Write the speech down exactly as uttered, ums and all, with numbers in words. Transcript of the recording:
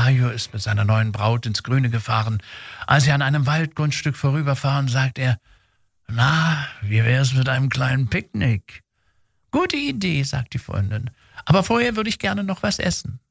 Mario ist mit seiner neuen Braut ins Grüne gefahren. Als sie an einem Waldgrundstück vorüberfahren, sagt er: »Na, wie wär's mit einem kleinen Picknick?« »Gute Idee«, sagt die Freundin. »Aber vorher würde ich gerne noch was essen.«